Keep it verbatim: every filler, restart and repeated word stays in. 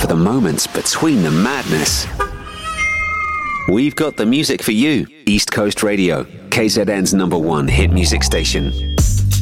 for the moments between the madness. We've got the music for you. East Coast Radio, K Z N's number one hit music station.